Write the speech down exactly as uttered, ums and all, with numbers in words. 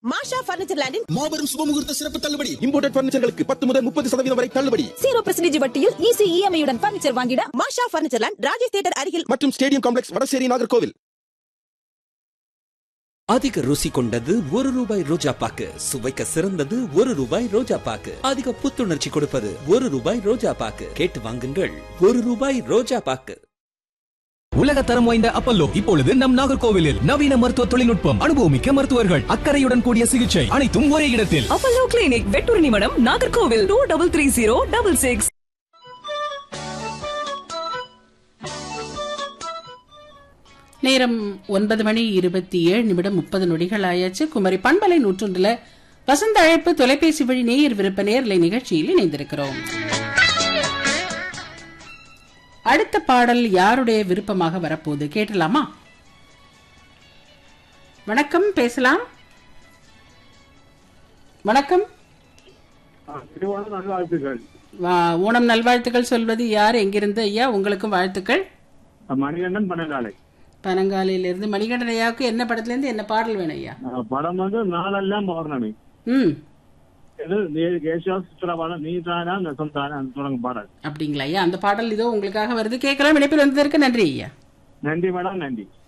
மாஷா furniture லேண்டின் மாபெரும் சுபமுகூர்த்த சிறப்பு தள்ளுபடி. இம்போர்ட்டட் பர்னிச்சர்களுக்கு பத்து முதல் முப்பது சதவீதம் வரை தள்ளுபடி. ஜீரோ பர்சன்டேஜ் வட்டியில் ஈஸி இஎம்ஐ உடன் பர்னிச்சர் வாங்கிட மாஷா பர்னிச்சர் லேண்ட், ராஜேஷ் தியேட்டர் அருகில் மற்றும் ஸ்டேடியம் காம்ப்ளெக்ஸ், வடசேரி, நாகர்கோவில். அதிக ருசி கொண்டது ஒரு ரூபாய் ரோஜா பாக்கு, சுவைக்க சிறந்தது ஒரு ரூபாய் ரோஜா பாக்கு, அதிக புத்துணர்ச்சி கொடுப்பது ஒரு ரூபாய் ரோஜா பாக்கு. கேட்டு வாங்குங்கள், ஒரு ரூபாய் ரோஜா பாக்கு. உலக தரம் வாய்ந்த அப்பல்லோ இப்பொழுது நம் நாகர்கோவிலில் நவீன மருத்துவ தொழில்நுட்பம், அனுபவமிக்க மருத்துவர்கள், அக்கறையுடன் கூடிய சிகிச்சை, அனைத்தும் ஒரே இடத்தில். அப்பல்லோ கிளினிக், வெட்டூர் நிமிடம், Nagercoil. Two double three zero double six. நேரம் ஒன்பது மணி இருபத்தி ஏழு நிமிடம் முப்பது நொடிகள் ஆயாச்சு. குமரி பண்பலை நூற்றொன்றுல வசந்த அழைப்பு தொலைபேசி வழி நேயர் விருப்ப நேர்லை நிகழ்ச்சியில் இணைந்திருக்கிறோம். அடுத்த பாடல் யாருடைய விருப்பமாக வரப்போகுது கேட்டலாமா? வணக்கம், பேசலாம். வணக்கம். ஓணம் நல்வாழ்த்துக்கள் சொல்வது யார், எங்கிருந்து ஐயா? உங்களுக்கும் வாழ்த்துக்கள். மணிகண்டன் பனங்காலை. பனங்காலையில இருந்து மணிகண்டன் ஐயாவுக்கு என்ன படத்துல இருந்து என்ன பாடல் வேணும் ஐயா? படம் வந்து நாளெல்லாம் பௌர்ணமி. ம் பாடல் அப்படிங்களா ஐயா? அந்த பாடல் இதோ உங்களுக்காக வருது, கேட்கலாம். இணைப்பில் வந்ததற்கு நன்றி ஐயா. நன்றி மேடம், நன்றி.